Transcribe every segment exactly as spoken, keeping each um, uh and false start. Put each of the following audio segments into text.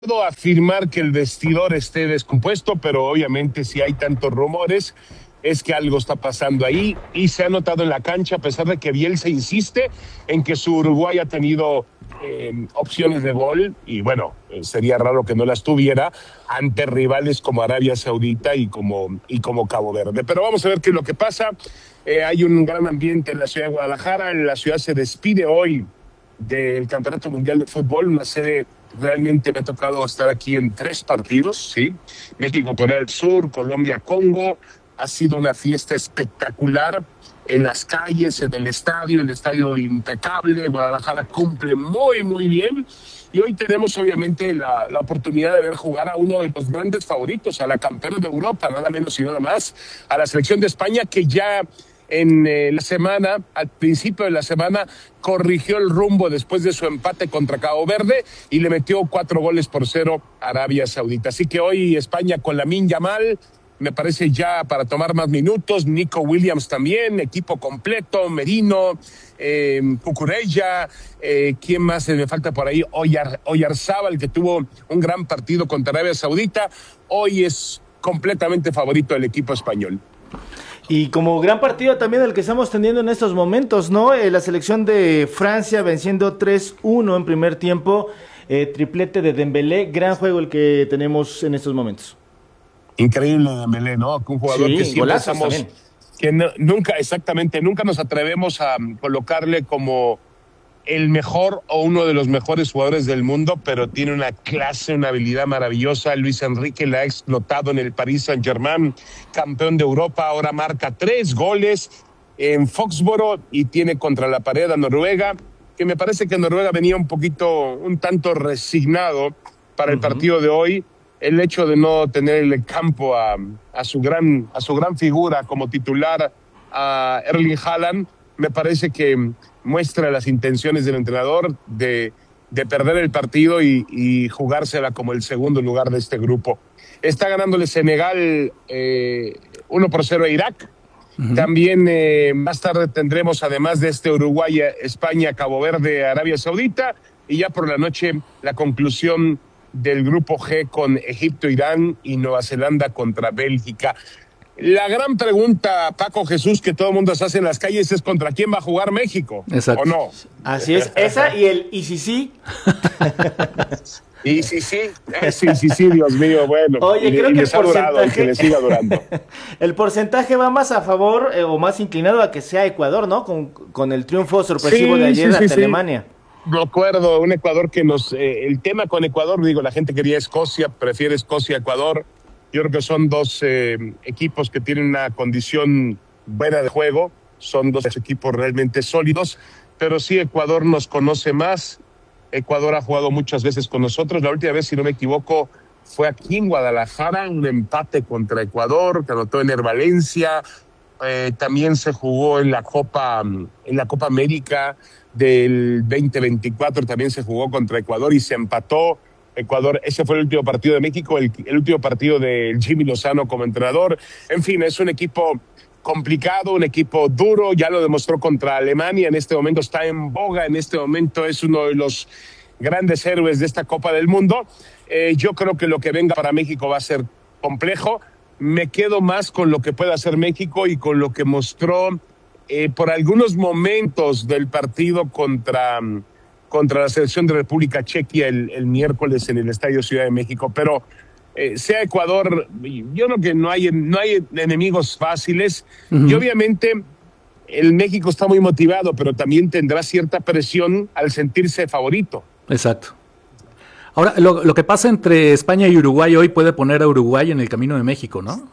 puedo afirmar que el vestidor esté descompuesto, pero obviamente si hay tantos rumores es que algo está pasando ahí y se ha notado en la cancha, a pesar de que Bielsa insiste en que su Uruguay ha tenido eh, opciones de gol y bueno, sería raro que no las tuviera ante rivales como Arabia Saudita y como, y como Cabo Verde. Pero vamos a ver qué es lo que pasa. Eh, hay un gran ambiente en la ciudad de Guadalajara, la ciudad se despide hoy del Campeonato Mundial de Fútbol, una sede. Realmente me ha tocado estar aquí en tres partidos, ¿sí? México, Corea del Sur, Colombia, Congo. Ha sido una fiesta espectacular en las calles, en el estadio, el estadio impecable. Guadalajara cumple muy, muy bien. Y hoy tenemos obviamente la, la oportunidad de ver jugar a uno de los grandes favoritos, a la campeona de Europa, nada menos y nada más, a la selección de España, que ya en eh, la semana, al principio de la semana, corrigió el rumbo después de su empate contra Cabo Verde y le metió cuatro goles por cero a Arabia Saudita. Así que hoy España con Lamine Yamal, me parece ya para tomar más minutos, Nico Williams también, equipo completo, Merino, eh, Cucurella, eh, ¿quién más me falta por ahí? Oyar, Oyarzábal, que tuvo un gran partido contra Arabia Saudita. Hoy es completamente favorito el equipo español. Y como gran partido también el que estamos teniendo en estos momentos, ¿no? Eh, la selección de Francia venciendo tres uno en primer tiempo, eh, triplete de Dembélé, gran juego el que tenemos en estos momentos. Increíble Dembélé, ¿no? Un jugador sí, que siempre estamos, que no, nunca, exactamente, nunca nos atrevemos a colocarle como el mejor o uno de los mejores jugadores del mundo, pero tiene una clase, una habilidad maravillosa. Luis Enrique la ha explotado en el Paris Saint-Germain, campeón de Europa, ahora marca tres goles en Foxboro y tiene contra la pared a Noruega, que me parece que Noruega venía un poquito, un tanto resignado para el uh-huh. partido de hoy. El hecho de no tener el campo a, a, su gran, a su gran figura como titular, a Erling Haaland, me parece que muestra las intenciones del entrenador de, de perder el partido y, y jugársela como el segundo lugar de este grupo. Está ganándole Senegal eh, uno por cero a Irak. Uh-huh. También eh, más tarde tendremos, además de este Uruguay, España, Cabo Verde, Arabia Saudita. Y ya por la noche la conclusión del grupo G con Egipto, Irán y Nueva Zelanda contra Bélgica. La gran pregunta, Paco Jesús, que todo el mundo se hace en las calles es ¿contra quién va a jugar México? Exacto. ¿O no? Así es, esa y el y si sí. Y si sí, sí, sí, sí, Dios mío, bueno. Oye, y, creo y que, les el ha durado y que les siga durando. El porcentaje va más a favor eh, o más inclinado a que sea Ecuador, ¿no? Con, con el triunfo sorpresivo sí, de ayer sí, ante sí, Alemania. Sí. Recuerdo un Ecuador que nos... Eh, el tema con Ecuador, digo, la gente quería Escocia, prefiere Escocia a Ecuador. Yo creo que son dos eh, equipos que tienen una condición buena de juego, son dos equipos realmente sólidos, pero sí Ecuador nos conoce más. Ecuador ha jugado muchas veces con nosotros. La última vez, si no me equivoco, fue aquí en Guadalajara, un empate contra Ecuador, que anotó Ener Valencia. Eh, también se jugó en la Copa, en la Copa América del veinte veinticuatro, también se jugó contra Ecuador y se empató. Ecuador, ese fue el último partido de México, el, el último partido de Jimmy Lozano como entrenador. En fin, es un equipo complicado, un equipo duro, ya lo demostró contra Alemania, en este momento está en boga, en este momento es uno de los grandes héroes de esta Copa del Mundo. Eh, yo creo que lo que venga para México va a ser complejo. Me quedo más con lo que puede hacer México y con lo que mostró eh, por algunos momentos del partido contra... contra la selección de República Checa el, el miércoles en el Estadio Ciudad de México. Pero eh, sea Ecuador, yo creo que no hay, no hay enemigos fáciles. Uh-huh. Y obviamente el México está muy motivado, pero también tendrá cierta presión al sentirse favorito. Exacto. Ahora, lo, lo que pasa entre España y Uruguay hoy puede poner a Uruguay en el camino de México, ¿no?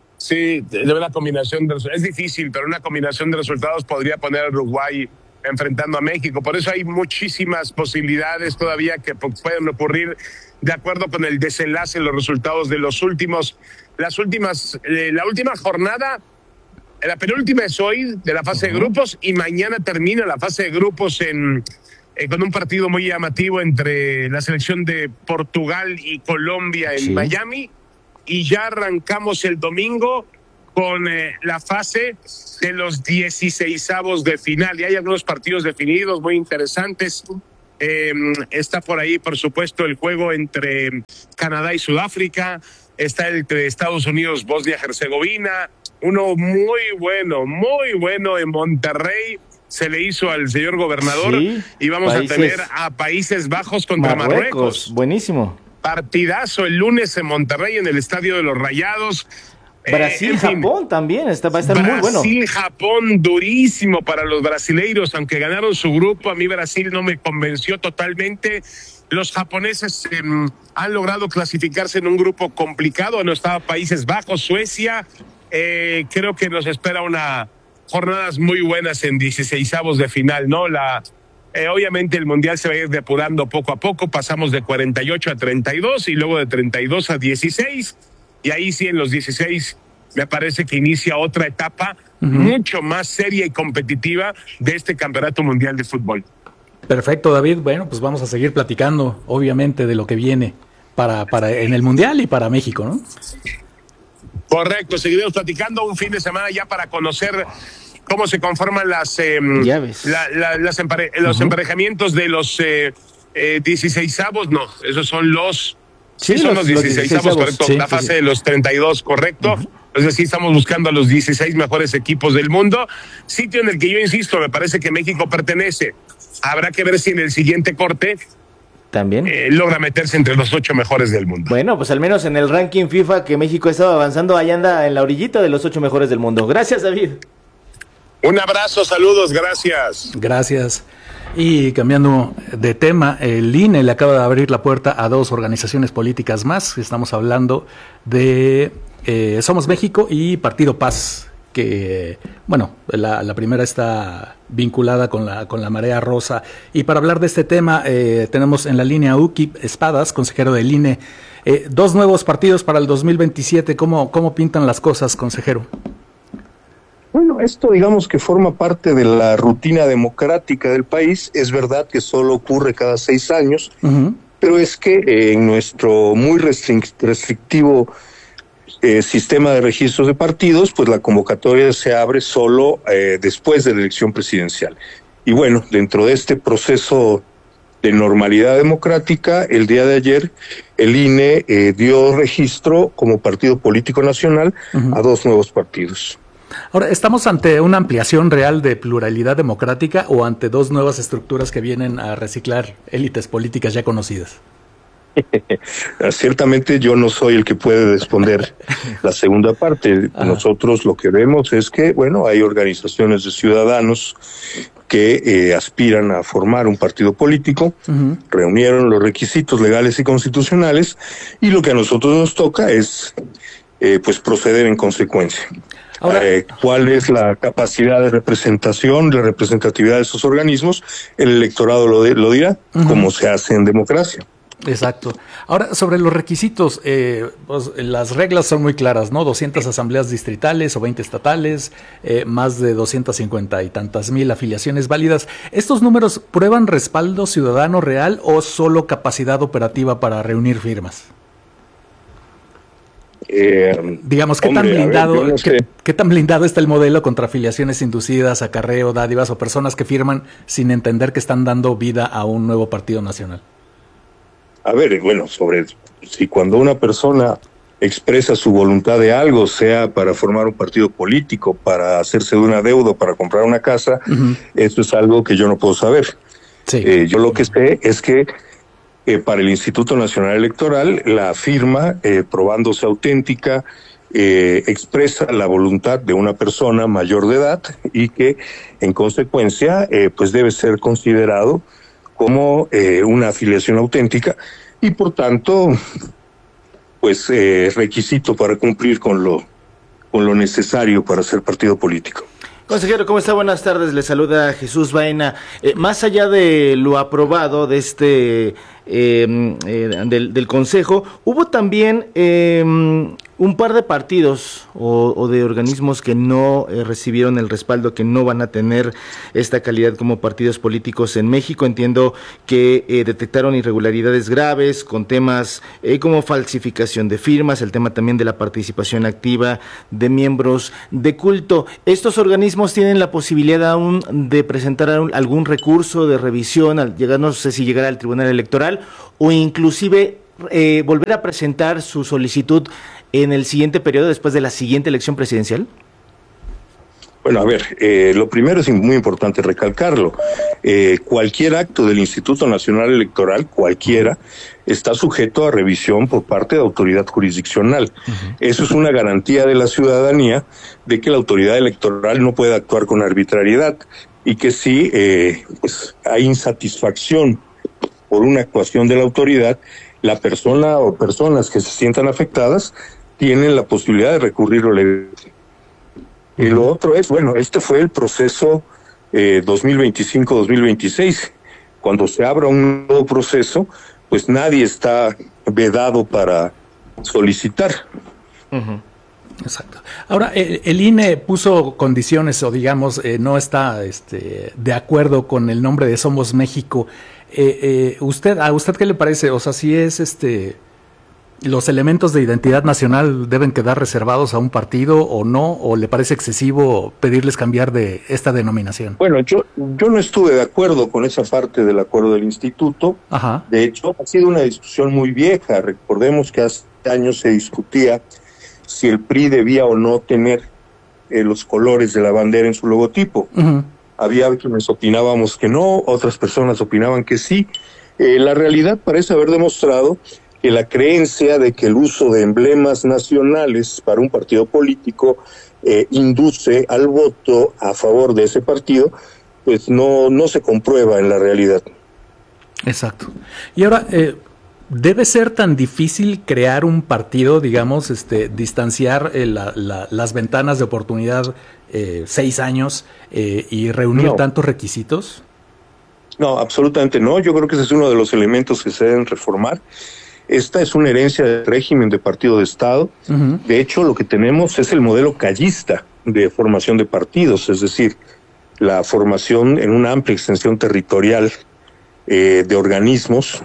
Sí, de una combinación de resultados. Es difícil, pero una combinación de resultados podría poner a Uruguay enfrentando a México. Por eso hay muchísimas posibilidades todavía que pueden ocurrir de acuerdo con el desenlace, los resultados de los últimos, las últimas, eh, la última jornada, la penúltima es hoy de la fase uh-huh. de grupos y mañana termina la fase de grupos en, eh, con un partido muy llamativo entre la selección de Portugal y Colombia en sí. Miami, y ya arrancamos el domingo con eh, la fase de los dieciseisavos de final. Y hay algunos partidos definidos muy interesantes. Eh, está por ahí, por supuesto, el juego entre Canadá y Sudáfrica. Está el entre Estados Unidos, Bosnia-Herzegovina. Uno muy bueno, muy bueno en Monterrey. Se le hizo al señor gobernador. Sí, y vamos países, a tener a Países Bajos contra Marruecos. Marruecos. Buenísimo. Partidazo el lunes en Monterrey, en el Estadio de los Rayados. Brasil, eh, Japón fin, también, está, va a estar Brasil, muy bueno. Brasil, Japón, durísimo para los brasileiros, aunque ganaron su grupo. A mí Brasil no me convenció totalmente. Los japoneses eh, han logrado clasificarse en un grupo complicado. No estaba Países Bajos, Suecia. Eh, creo que nos espera una jornadas muy buenas en dieciseisavos de final, ¿no? La eh, obviamente el mundial se va a ir depurando poco a poco. Pasamos de cuarenta y ocho a treinta y dos y luego de treinta y dos a dieciséis. Y ahí sí, en los dieciséis, me parece que inicia otra etapa uh-huh. mucho más seria y competitiva de este Campeonato Mundial de Fútbol. Perfecto, David. Bueno, pues vamos a seguir platicando, obviamente, de lo que viene para, para en el Mundial y para México, ¿no? Correcto, seguiremos platicando un fin de semana ya para conocer cómo se conforman las eh, llaves. La, la, las empare- los uh-huh. emparejamientos de los eh, eh, dieciseisavos, no, esos son los... Sí, sí, son los dieciseisavos, correcto. Sí, la fase sí, sí. de los treinta y dos, correcto. Uh-huh. Entonces sí estamos buscando a los dieciséis mejores equipos del mundo. Sitio en el que yo insisto, me parece que México pertenece. Habrá que ver si en el siguiente corte también eh, logra meterse entre los ocho mejores del mundo. Bueno, pues al menos en el ranking FIFA que México ha estado avanzando, ahí anda en la orillita de los ocho mejores del mundo. Gracias, David. Un abrazo, saludos, gracias. Gracias. Y cambiando de tema, el I N E le acaba de abrir la puerta a dos organizaciones políticas más. Estamos hablando de eh, Somos México y Partido Paz, que, bueno, la, la primera está vinculada con la, con la Marea Rosa. Y para hablar de este tema, eh, tenemos en la línea a Ukip Espadas, consejero del I N E. Eh, dos nuevos partidos para el dos mil veintisiete. ¿Cómo, cómo pintan las cosas, consejero? Bueno, esto digamos que forma parte de la rutina democrática del país. Es verdad que solo ocurre cada seis años, uh-huh. pero es que eh, en nuestro muy restric- restrictivo eh, sistema de registros de partidos, pues la convocatoria se abre solo eh, después de la elección presidencial. Y bueno, dentro de este proceso de normalidad democrática, el día de ayer el I N E eh, dio registro como partido político nacional uh-huh. a dos nuevos partidos. Ahora, ¿estamos ante una ampliación real de pluralidad democrática o ante dos nuevas estructuras que vienen a reciclar élites políticas ya conocidas? Ciertamente yo no soy el que puede responder la segunda parte. Ajá. Nosotros lo que vemos es que, bueno, hay organizaciones de ciudadanos que eh, aspiran a formar un partido político, uh-huh. reunieron los requisitos legales y constitucionales, y lo que a nosotros nos toca es eh, pues proceder en consecuencia. Ahora, eh, ¿cuál es la capacidad de representación, de representatividad de esos organismos? El electorado lo, de, lo dirá, uh-huh. como se hace en democracia. Exacto. Ahora, sobre los requisitos, eh, pues, las reglas son muy claras, ¿no? doscientas asambleas distritales o veinte estatales, eh, más de doscientas cincuenta y tantas mil afiliaciones válidas. ¿Estos números prueban respaldo ciudadano real o solo capacidad operativa para reunir firmas? Eh, Digamos, ¿qué, hombre, tan blindado, ver, no sé. ¿qué, ¿qué tan blindado está el modelo contra afiliaciones inducidas, acarreo, dádivas o personas que firman sin entender que están dando vida a un nuevo partido nacional? A ver, bueno, sobre si cuando una persona expresa su voluntad de algo, sea para formar un partido político, para hacerse de una deuda, para comprar una casa, uh-huh. eso es algo que yo no puedo saber. Sí. Eh, yo lo que sé es que Eh, para el Instituto Nacional Electoral, la firma, eh, probándose auténtica, eh, expresa la voluntad de una persona mayor de edad y que, en consecuencia, eh, pues debe ser considerado como eh, una afiliación auténtica y, por tanto, pues eh, requisito para cumplir con lo, con lo necesario para ser partido político. Consejero, ¿cómo está? Buenas tardes, le saluda Jesús Baena. Eh, más allá de lo aprobado de este eh, eh, del, del Consejo, hubo también eh, un par de partidos o, o de organismos que no eh, recibieron el respaldo, que no van a tener esta calidad como partidos políticos en México. Entiendo que eh, detectaron irregularidades graves con temas eh, como falsificación de firmas, el tema también de la participación activa de miembros de culto. ¿Estos organismos tienen la posibilidad aún de presentar algún recurso de revisión, al llegar, no sé si llegar al Tribunal Electoral, o inclusive eh, volver a presentar su solicitud en el siguiente periodo, después de la siguiente elección presidencial? Bueno, a ver, eh, lo primero es muy importante recalcarlo. Eh, cualquier acto del Instituto Nacional Electoral, cualquiera, está sujeto a revisión por parte de autoridad jurisdiccional. Uh-huh. Eso es una garantía de la ciudadanía de que la autoridad electoral no puede actuar con arbitrariedad y que si eh, pues, hay insatisfacción por una actuación de la autoridad, la persona o personas que se sientan afectadas tienen la posibilidad de recurrirlo legalmente. Y lo otro es, bueno, este fue el proceso eh, dos mil veinticinco dos mil veintiséis. Cuando se abra un nuevo proceso, pues nadie está vedado para solicitar. Uh-huh. Exacto. Ahora, el, el I N E puso condiciones, o digamos, eh, no está este, de acuerdo con el nombre de Somos México. Eh, eh, usted, ¿a usted qué le parece? O sea, si es este... ¿los elementos de identidad nacional deben quedar reservados a un partido o no? ¿O le parece excesivo pedirles cambiar de esta denominación? Bueno, yo, yo no estuve de acuerdo con esa parte del acuerdo del instituto. Ajá. De hecho, ha sido una discusión muy vieja. Recordemos que hace años se discutía si el P R I debía o no tener eh, los colores de la bandera en su logotipo. Uh-huh. Había quienes opinábamos que no, otras personas opinaban que sí. Eh, la realidad parece haber demostrado que la creencia de que el uso de emblemas nacionales para un partido político eh, induce al voto a favor de ese partido, pues no, no se comprueba en la realidad. Exacto. Y ahora, eh, ¿debe ser tan difícil crear un partido, digamos, este, distanciar eh, la, la, las ventanas de oportunidad eh, seis años eh, y reunir no. tantos requisitos? No, absolutamente no. Yo creo que ese es uno de los elementos que se deben reformar. Esta es una herencia del régimen de partido de Estado. Uh-huh. De hecho, lo que tenemos es el modelo callista de formación de partidos, es decir, la formación en una amplia extensión territorial eh, de organismos,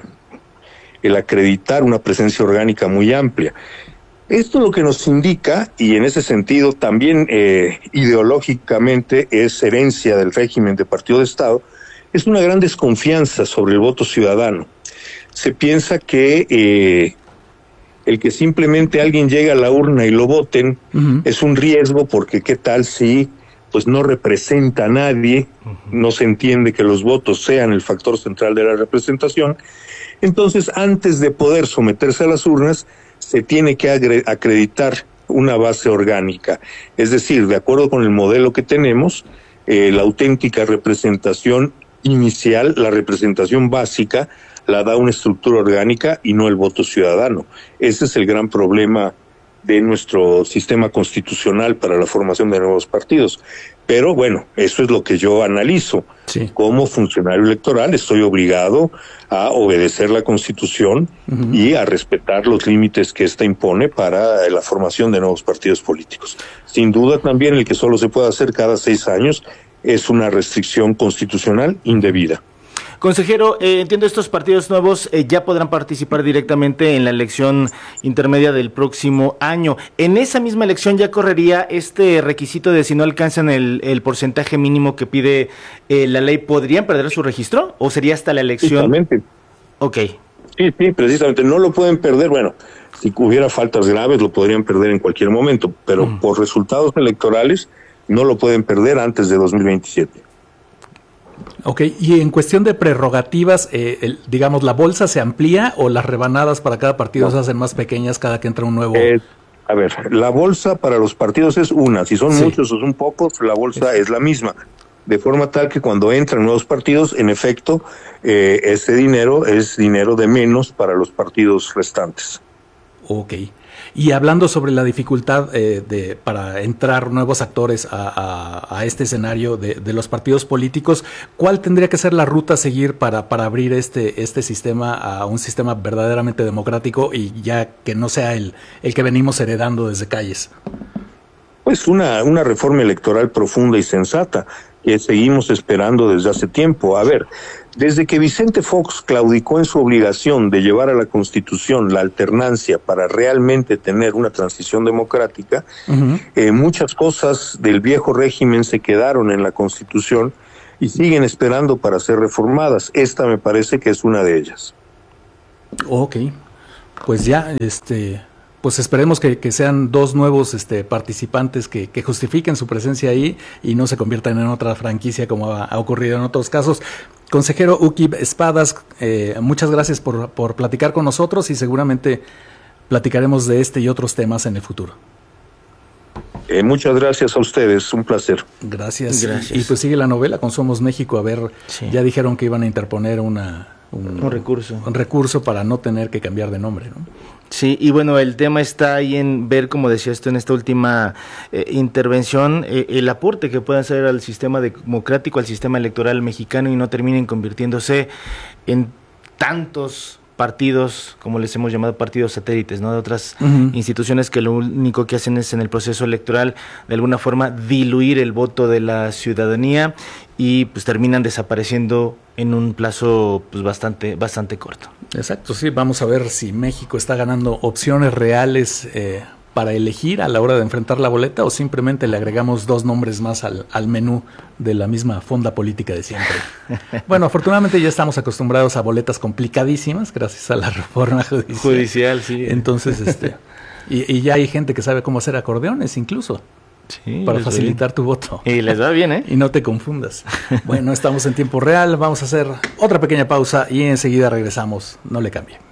el acreditar una presencia orgánica muy amplia. Esto lo que nos indica, y en ese sentido también eh, ideológicamente es herencia del régimen de partido de Estado, es una gran desconfianza sobre el voto ciudadano. Se piensa que eh, el que simplemente alguien llegue a la urna y lo voten uh-huh. es un riesgo, porque qué tal si pues no representa a nadie, uh-huh. no se entiende que los votos sean el factor central de la representación. Entonces, antes de poder someterse a las urnas, se tiene que agre- acreditar una base orgánica. Es decir, de acuerdo con el modelo que tenemos, eh, la auténtica representación inicial, la representación básica, la da una estructura orgánica y no el voto ciudadano. Ese es el gran problema de nuestro sistema constitucional para la formación de nuevos partidos. Pero bueno, eso es lo que yo analizo. Sí. Como funcionario electoral estoy obligado a obedecer la Constitución uh-huh. y a respetar los límites que ésta impone para la formación de nuevos partidos políticos. Sin duda también el que solo se pueda hacer cada seis años es una restricción constitucional indebida. Consejero, eh, entiendo estos partidos nuevos eh, ya podrán participar directamente en la elección intermedia del próximo año. ¿En esa misma elección ya correría este requisito de si no alcanzan el, el porcentaje mínimo que pide eh, la ley, podrían perder su registro? ¿O sería hasta la elección? Exactamente. Ok. Sí, sí, precisamente, no lo pueden perder. Bueno, si hubiera faltas graves lo podrían perder en cualquier momento, pero mm. por resultados electorales no lo pueden perder antes de dos mil veintisiete. Ok, y en cuestión de prerrogativas, eh, el, digamos, ¿la bolsa se amplía o las rebanadas para cada partido no. se hacen más pequeñas cada que entra un nuevo? Eh, a ver, la bolsa para los partidos es una, si son sí. muchos o son pocos, la bolsa sí. es la misma, de forma tal que cuando entran nuevos partidos, en efecto, eh, ese dinero es dinero de menos para los partidos restantes. Ok. Y hablando sobre la dificultad eh, de para entrar nuevos actores a, a, a este escenario de, de los partidos políticos, ¿cuál tendría que ser la ruta a seguir para, para abrir este, este sistema a un sistema verdaderamente democrático y ya que no sea el, el que venimos heredando desde calles? Pues una, una reforma electoral profunda y sensata que seguimos esperando desde hace tiempo. A ver, desde que Vicente Fox claudicó en su obligación de llevar a la Constitución la alternancia para realmente tener una transición democrática, uh-huh. eh, muchas cosas del viejo régimen se quedaron en la Constitución y siguen esperando para ser reformadas. Esta me parece que es una de ellas. Ok, pues ya, este... pues esperemos que, que sean dos nuevos este, participantes que, que justifiquen su presencia ahí y no se conviertan en otra franquicia como ha, ha ocurrido en otros casos. Consejero Uki Espadas, eh, muchas gracias por, por platicar con nosotros y seguramente platicaremos de este y otros temas en el futuro. Eh, muchas gracias a ustedes, un placer. Gracias. gracias. Y, y pues sigue la novela con Somos México, a ver, sí. Ya dijeron que iban a interponer una, un, un recurso. Un recurso para no tener que cambiar de nombre, ¿no? Sí, y bueno, el tema está ahí en ver, como decías tú en esta última eh, intervención, eh, el aporte que puede hacer al sistema democrático, al sistema electoral mexicano y no terminen convirtiéndose en tantos partidos, como les hemos llamado partidos satélites, ¿no? De otras uh-huh. instituciones que lo único que hacen es en el proceso electoral de alguna forma diluir el voto de la ciudadanía y pues terminan desapareciendo en un plazo pues bastante bastante corto. Exacto, sí, vamos a ver si México está ganando opciones reales eh, para elegir a la hora de enfrentar la boleta o simplemente le agregamos dos nombres más al, al menú de la misma fonda política de siempre. Bueno, afortunadamente ya estamos acostumbrados a boletas complicadísimas gracias a la reforma judicial. Judicial, sí. Entonces, este, y, y ya hay gente que sabe cómo hacer acordeones incluso. Sí, para facilitar bien. Tu voto. Y les va bien, ¿eh? Y no te confundas. Bueno, estamos en tiempo real, vamos a hacer otra pequeña pausa y enseguida regresamos. No le cambie.